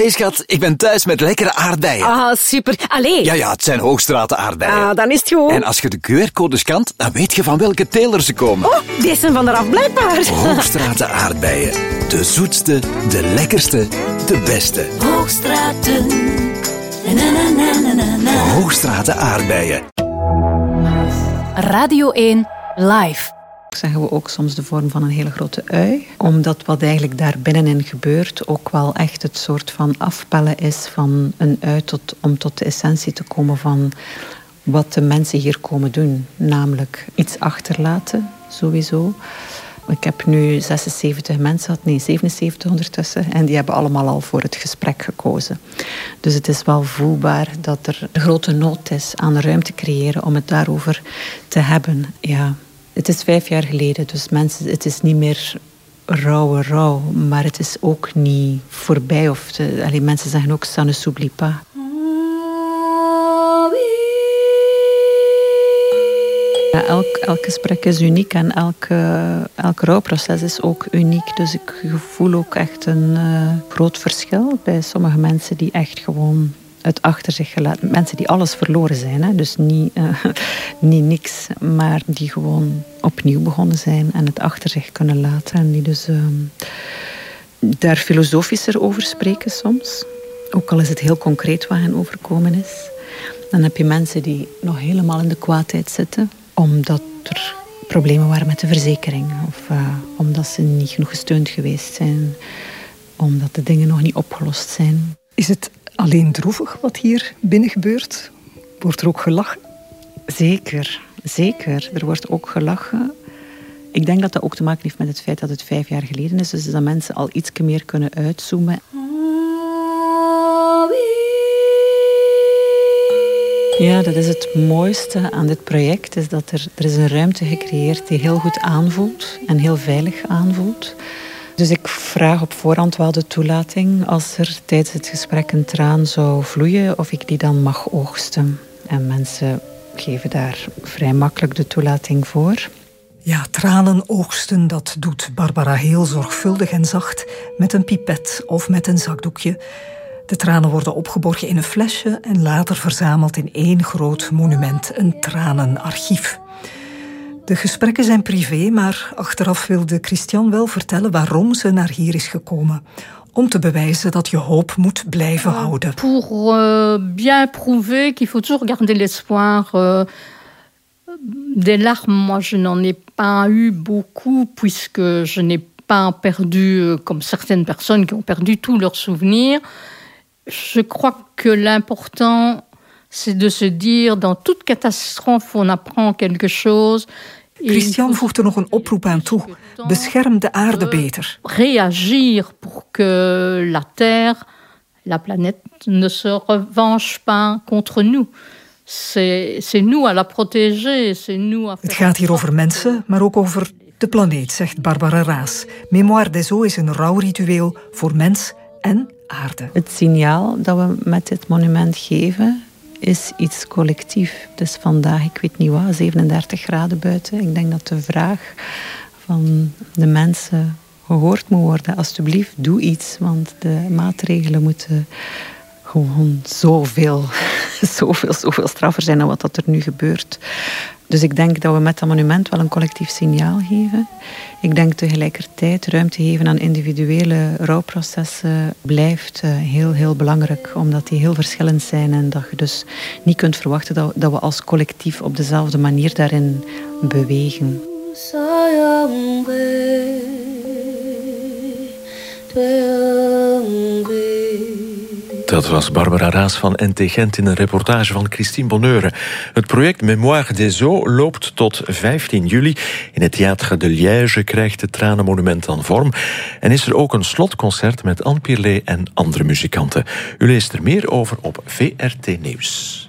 Hey schat, ik ben thuis met lekkere aardbeien. Ah, super. Allee. Ja, het zijn Hoogstraten aardbeien. Ah, dan is het goed. En als je de QR-code scant, dan weet je van welke teler ze komen. Oh, deze zijn van eraf blijkbaar. Hoogstraten aardbeien. De zoetste, de lekkerste, de beste. Hoogstraten. Na, na, na, na, na, na. Hoogstraten aardbeien. Radio 1 Live. Zeggen we ook soms de vorm van een hele grote ui. Omdat wat eigenlijk daar binnenin gebeurt ook wel echt het soort van afpellen is van een ui om tot de essentie te komen van wat de mensen hier komen doen. Namelijk iets achterlaten, sowieso. Ik heb nu 76 mensen, 77 ondertussen. En die hebben allemaal al voor het gesprek gekozen. Dus het is wel voelbaar dat er een grote nood is aan ruimte creëren om het daarover te hebben. Ja. Het is 5 jaar geleden, dus mensen, het is niet meer rouw, maar het is ook niet voorbij. Mensen zeggen ook, ça ne s'oublie pas. Ja, elk gesprek is uniek en elk rouwproces is ook uniek. Dus ik voel ook echt een groot verschil bij sommige mensen die echt gewoon het achter zich gelaten. Mensen die alles verloren zijn. Hè? Dus niet niks, maar die gewoon opnieuw begonnen zijn en het achter zich kunnen laten. En die dus daar filosofischer over spreken soms. Ook al is het heel concreet wat hen overkomen is. Dan heb je mensen die nog helemaal in de kwaadheid zitten, omdat er problemen waren met de verzekering. Of omdat ze niet genoeg gesteund geweest zijn. Omdat de dingen nog niet opgelost zijn. Is het alleen droevig wat hier binnen gebeurt? Wordt er ook gelachen? Zeker. Er wordt ook gelachen. Ik denk dat dat ook te maken heeft met het feit dat het 5 jaar geleden is. Dus dat mensen al iets meer kunnen uitzoomen. Ja, dat is het mooiste aan dit project. Is dat er is een ruimte gecreëerd die heel goed aanvoelt. En heel veilig aanvoelt. Dus ik vraag op voorhand wel de toelating als er tijdens het gesprek een traan zou vloeien, of ik die dan mag oogsten. En mensen geven daar vrij makkelijk de toelating voor. Ja, tranen oogsten, dat doet Barbara heel zorgvuldig en zacht met een pipet of met een zakdoekje. De tranen worden opgeborgen in een flesje en later verzameld in 1 groot monument, een tranenarchief. De gesprekken zijn privé, maar achteraf wilde Christian wel vertellen waarom ze naar hier is gekomen. Om te bewijzen dat je hoop moet blijven houden. Pour bien prouver qu'il faut toujours garder l'espoir. Des larmes, moi je n'en ai pas eu beaucoup, puisque je n'ai pas perdu, comme certaines personnes qui ont perdu tous leurs souvenirs. Je crois que l'important, c'est de se dire, dans toute catastrophe, on apprend quelque chose. Christian voegt er nog een oproep aan toe. Bescherm de aarde beter. Réagir pour que la Terre, la planète, ne se revanche pas contre nous. C'est nous à la protéger, c'est nous à faire... Het gaat hier over mensen, maar ook over de planeet, zegt Barbara Raas. Mémoire des Eaux is een rouwritueel voor mens en aarde. Het signaal dat we met dit monument geven is iets collectief. Dus vandaag, ik weet niet wat, 37 graden buiten. Ik denk dat de vraag van de mensen gehoord moet worden. Alsjeblieft, doe iets, want de maatregelen moeten gewoon zoveel straffer zijn dan wat dat er nu gebeurt. Dus ik denk dat we met dat monument wel een collectief signaal geven. Ik denk tegelijkertijd ruimte geven aan individuele rouwprocessen blijft heel, heel belangrijk. Omdat die heel verschillend zijn en dat je dus niet kunt verwachten dat we als collectief op dezelfde manier daarin bewegen. Dat was Barbara Raas van NT Gent in een reportage van Christine Bonneure. Het project Mémoire des Eaux loopt tot 15 juli. In het Théâtre de Liège krijgt het tranenmonument dan vorm. En is er ook een slotconcert met Anne Pirlet en andere muzikanten. U leest er meer over op VRT Nieuws.